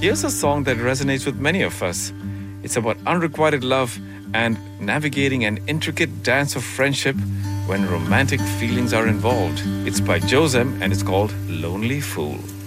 Here's a song that resonates with many of us. It's about unrequited love and navigating an intricate dance of friendship when romantic feelings are involved. It's by Josem and it's called Lonely Fool.